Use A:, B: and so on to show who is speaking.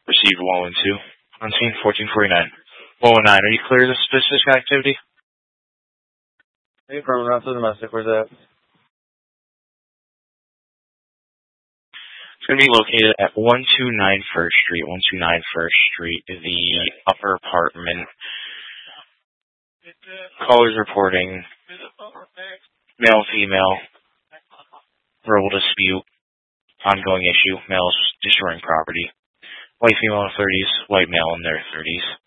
A: Received 112. On scene 1449. 119, are you clear of this suspicious activity?
B: Hey, from Route to domestic, where's that?
A: It's going to be located at 129 First Street. 129 First Street, the upper apartment. Callers reporting male, female, verbal dispute, ongoing issue, males destroying property. White female in their 30s, white male in their 30s.